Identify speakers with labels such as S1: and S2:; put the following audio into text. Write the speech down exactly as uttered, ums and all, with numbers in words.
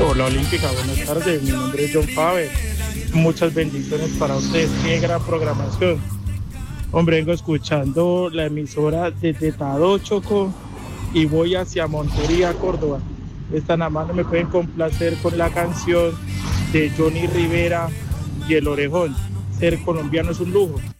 S1: Hola Olímpica, buenas tardes, mi nombre es John Faber. Muchas bendiciones para ustedes, qué gran programación. Hombre, vengo escuchando la emisora desde Tadó, Chocó, y voy hacia Montería, Córdoba. Es tan amable, me pueden complacer con la canción de Johnny Rivera y El Orejón. Ser colombiano es un lujo.